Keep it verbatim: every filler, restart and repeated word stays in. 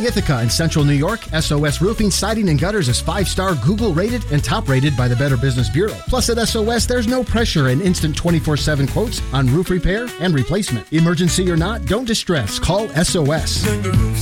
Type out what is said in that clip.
Ithaca in Central New York, S O S Roofing, Siding, and Gutters is five-star Google rated and top rated by the Better Business Bureau. Plus at S O S, there's no pressure and instant twenty-four seven quotes on roof repair and replacement. Emergency or not, don't distress. Call S O S.